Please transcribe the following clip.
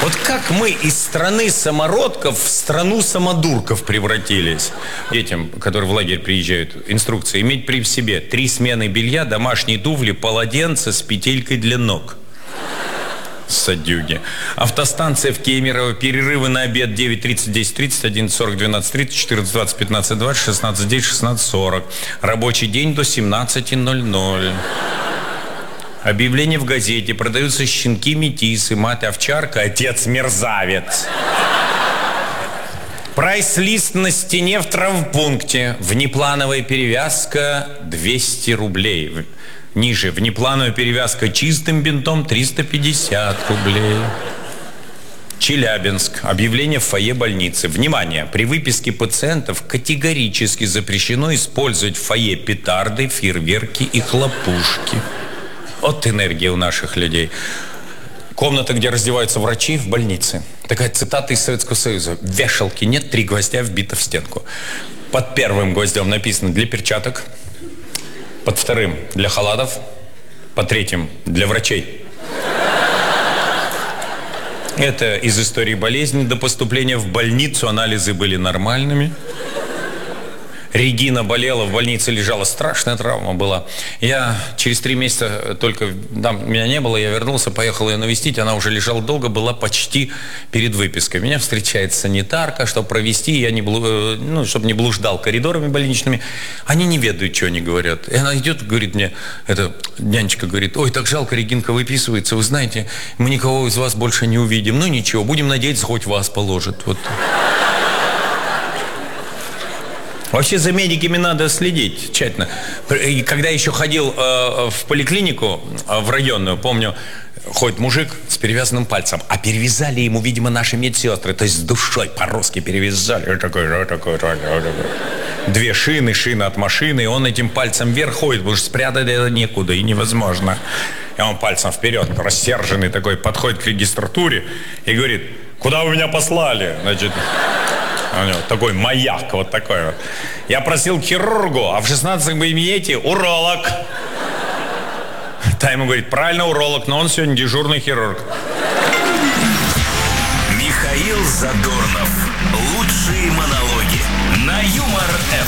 Вот как мы из страны самородков в страну самодурков превратились? Детям, которые в лагерь приезжают, инструкция: иметь при себе 3 смены белья, домашние туфли, полотенце с петелькой для ног. Садюги. Автостанция в Кемерово, перерывы на обед 9:30, 10:30, 11:40, 12:30, 14:20, 15:20, 16:10, 16:40. Рабочий день до 17:00. Объявление в газете: продаются щенки метисы, мать овчарка, отец мерзавец. Прайс-лист на стене в травмпункте. Внеплановая перевязка 200 рублей. Ниже: внеплановая перевязка чистым бинтом 350 рублей. Челябинск. Объявление в фойе больницы. Внимание! При выписке пациентов категорически запрещено использовать в фойе петарды, фейерверки и хлопушки. Вот энергия у наших людей. Комната, где раздеваются врачи в больнице. Такая цитата из Советского Союза. Вешалки нет, 3 гвоздя вбито в стенку. Под первым гвоздем написано: для перчаток. Под вторым — для халатов. Под третьим — для врачей. Это из истории болезни. До поступления в больницу анализы были нормальными. Регина болела, в больнице лежала, страшная травма была. Я через 3 месяца только, там меня не было, я вернулся, поехал ее навестить, она уже лежала долго, была почти перед выпиской. Меня встречает санитарка, чтобы провести, я не, чтобы не блуждал коридорами больничными. Они не ведают, что они говорят. И она идет, говорит мне, эта нянечка говорит: ой, так жалко, Регинка выписывается, вы знаете, мы никого из вас больше не увидим. Ну ничего, будем надеяться, хоть вас положат. Вот. Вообще за медиками надо следить тщательно. И когда еще ходил в поликлинику, в районную, помню, ходит мужик с перевязанным пальцем, а перевязали ему, видимо, наши медсестры, то есть с душой по-русски перевязали. 2 шины, шина от машины, и он этим пальцем вверх ходит, потому что спрятать это некуда и невозможно. И он пальцем вперед, рассерженный такой, подходит к регистратуре и говорит: куда вы меня послали? Значит... У него такой маяк, вот такой вот. Я просил к хирургу, а в 16 кабинете уролог. Та ему говорит: правильно, уролог, но он сегодня дежурный хирург. Михаил Задорнов. Лучшие монологи на Юмор ФМ.